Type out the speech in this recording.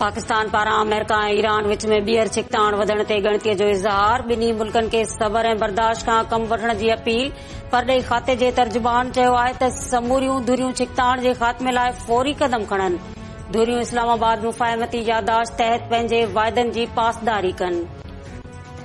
पाकिस्तान पारां अमेरिका ऐं ईरान विच में ॿीहर छिकताण वधण ते ॻणतीअ जो इज़हार। ॿिन्ही मुल्कनि खे सबर ऐं बर्दाश्त खां कम वठण जी अपील। परॾेही खाते जे तर्जुमान चयो आहे त समूरियूं धुरियूं छिकताण जे ख़ात्मे लाइ फौरी क़दम खणनि। धुरियूं इस्लामाबाद मुफ़ाहिमती यादाश्त तहत पंहिंजे वाइदनि जी पासदारी कनि।